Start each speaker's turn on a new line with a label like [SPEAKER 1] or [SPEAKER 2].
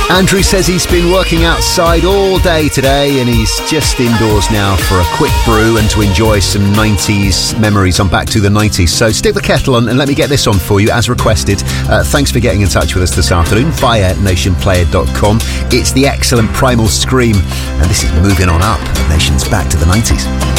[SPEAKER 1] Andrew says he's been working outside all day today and he's just indoors now for a quick brew and to enjoy some 90s memories on Back to the 90s. So stick the kettle on and let me get this on for you as requested. Thanks for getting in touch with us this afternoon via nationplayer.com. It's the excellent Primal Scream and this is Moving On Up, Nation's Back to the 90s.